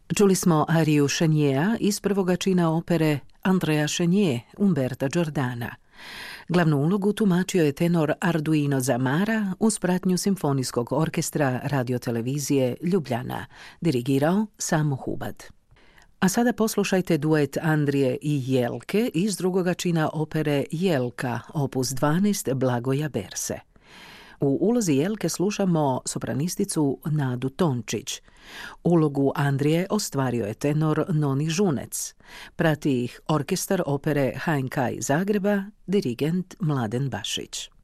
Čuli smo ariju Cheniera iz prvoga čina opere Andrea Chenier, Umberta Giordana. Glavnu ulogu tumačio je tenor Arduino Zamara uz pratnju Simfonijskog orkestra radiotelevizije Ljubljana, dirigirao Samo Hubad. A sada poslušajte duet Andrije i Jelke iz drugoga čina opere Jelka, opus 12 Blagoja Berse. U ulozi Jelke slušamo sopranisticu Nadu Tončić. Ulogu Andrije ostvario je tenor Noni Žunec. Prati ih orkestar opere HNK iz Zagreba, dirigent Mladen Bašić.